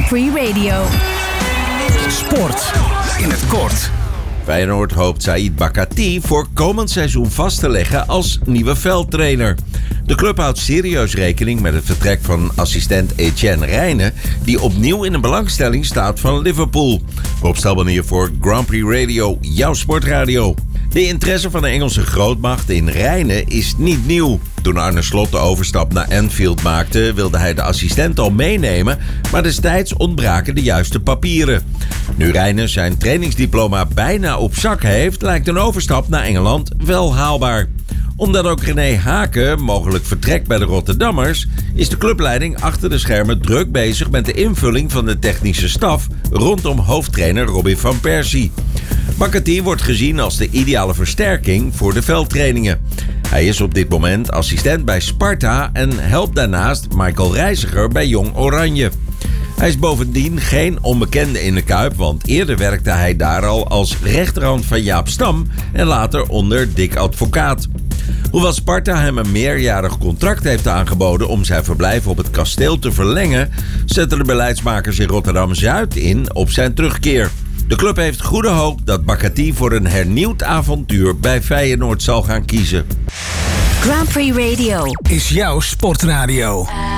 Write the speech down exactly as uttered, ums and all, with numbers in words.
Grand Prix Radio. Sport in het kort. Feyenoord hoopt Saïd Bakati voor komend seizoen vast te leggen als nieuwe veldtrainer. De club houdt serieus rekening met het vertrek van assistent Etienne Rijnen, die opnieuw in een belangstelling staat van Liverpool. Rob Stelman hier voor Grand Prix Radio, jouw sportradio. De interesse van de Engelse grootmacht in Rijnen is niet nieuw. Toen Arne Slot de overstap naar Anfield maakte, wilde hij de assistent al meenemen, maar destijds ontbraken de juiste papieren. Nu Rijnen zijn trainingsdiploma bijna op zak heeft, lijkt een overstap naar Engeland wel haalbaar. Omdat ook René Haken mogelijk vertrekt bij de Rotterdammers, is de clubleiding achter de schermen druk bezig met de invulling van de technische staf rondom hoofdtrainer Robin van Persie. Bakati wordt gezien als de ideale versterking voor de veldtrainingen. Hij is op dit moment assistent bij Sparta en helpt daarnaast Michael Reiziger bij Jong Oranje. Hij is bovendien geen onbekende in de Kuip, want eerder werkte hij daar al als rechterhand van Jaap Stam en later onder Dick Advocaat. Hoewel Sparta hem een meerjarig contract heeft aangeboden om zijn verblijf op het kasteel te verlengen, zetten de beleidsmakers in Rotterdam-Zuid in op zijn terugkeer. De club heeft goede hoop dat Bakati voor een hernieuwd avontuur bij Feyenoord zal gaan kiezen. Grand Prix Radio is jouw sportradio.